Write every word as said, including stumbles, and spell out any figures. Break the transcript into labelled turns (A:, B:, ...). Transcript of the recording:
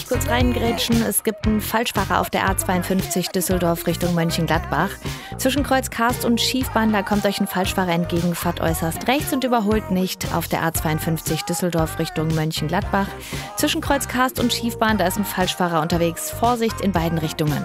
A: muss kurz reingrätschen. Es gibt einen Falschfahrer auf der A zweiundfünfzig Düsseldorf Richtung Mönchengladbach. Zwischen Kreuz Karst und Schiefbahn, da kommt euch ein Falschfahrer entgegen, fahrt äußerst rechts und überholt nicht. Auf der A zweiundfünfzig Düsseldorf Richtung Mönchengladbach. Zwischen Kreuz Karst und Schiefbahn, da ist ein Falschfahrer unterwegs. Vorsicht in beiden Richtungen.